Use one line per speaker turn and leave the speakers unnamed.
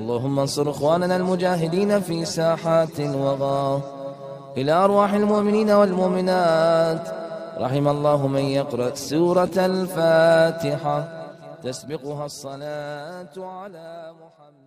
اللهم انصر إخواننا المجاهدين في ساحات الوغى. إلى أرواح المؤمنين والمؤمنات، رحم الله من يقرأ سورة الفاتحة تسبقها الصلاة على محمد.